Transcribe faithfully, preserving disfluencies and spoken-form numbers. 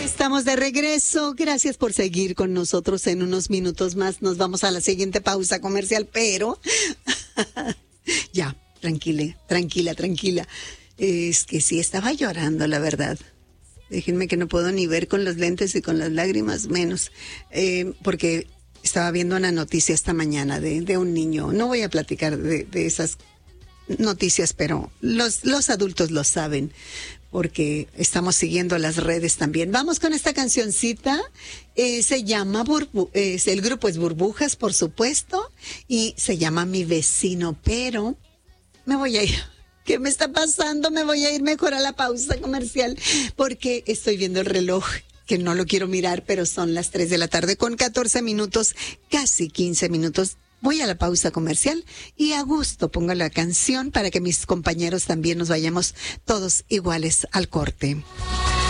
Estamos de regreso. Gracias por seguir con nosotros. En unos minutos más nos vamos a la siguiente pausa comercial, pero ya, tranquila, tranquila, tranquila. Es que sí, estaba llorando, la verdad. Déjenme que no puedo ni ver con los lentes y con las lágrimas menos, eh, porque estaba viendo una noticia esta mañana de, de un niño. No voy a platicar de, de esas noticias, pero los, los adultos lo saben, porque estamos siguiendo las redes también. Vamos con esta cancioncita, eh, se llama, Burbu eh, el grupo es Burbujas, por supuesto, y se llama Mi Vecino, pero me voy a ir. ¿Qué me está pasando? Me voy a ir mejor a la pausa comercial, porque estoy viendo el reloj, que no lo quiero mirar, pero son las tres de la tarde con catorce minutos, casi quince minutos. Voy a la pausa comercial y a gusto pongo la canción para que mis compañeros también nos vayamos todos iguales al corte.